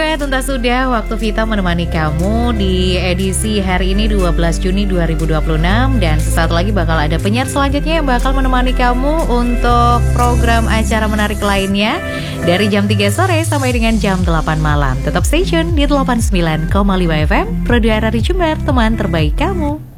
Sobat, tuntas sudah waktu Vita menemani kamu di edisi hari ini 12 Juni 2026. Dan sesaat lagi bakal ada penyiar selanjutnya yang bakal menemani kamu untuk program acara menarik lainnya dari jam 3 sore sampai dengan jam 8 malam. Tetap stay tune di 89,5 FM, Pro 2 RRI Jember, teman terbaik kamu.